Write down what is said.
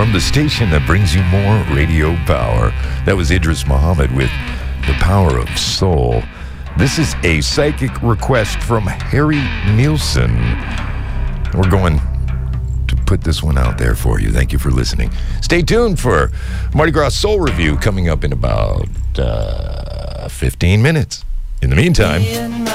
from the station that brings you more radio power. That was Idris Muhammad with The Power of Soul. This is a psychic request from Harry Nielsen. We're going to put this one out there for you. Thank you for listening. Stay tuned for Mardi Gras Soul Review coming up in about 15 minutes. In the meantime...